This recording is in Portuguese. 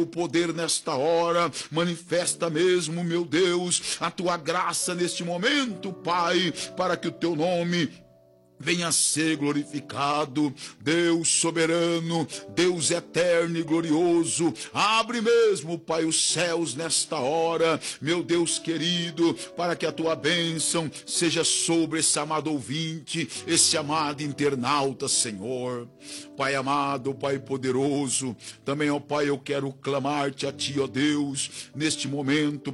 o poder nesta hora, manifesta mesmo, meu Deus, a tua graça neste momento, Pai, para que o teu nome venha a ser glorificado. Deus soberano, Deus eterno e glorioso, abre mesmo, Pai, os céus nesta hora, meu Deus querido, para que a tua bênção seja sobre esse amado ouvinte, esse amado internauta, Senhor. Pai amado, Pai poderoso, também, ó Pai, eu quero clamar-te a ti, ó Deus, neste momento,